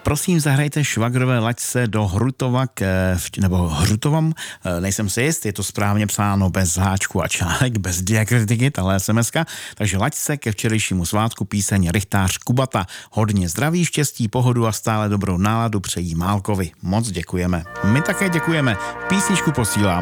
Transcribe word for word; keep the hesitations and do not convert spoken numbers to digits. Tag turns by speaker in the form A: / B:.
A: Prosím, zahrajte Švagrové laťce do Hrutova, k, nebo Hrutovam, nejsem si jist, je to správně psáno bez háčku a článek, bez diakritiky, tahle es em eska, takže laťce ke včerejšímu svátku píseň Rychtář Kubata. Hodně zdraví, štěstí, pohodu a stále dobrou náladu přejí Málkovi. Moc děkujeme. My také děkujeme. Písničku posílám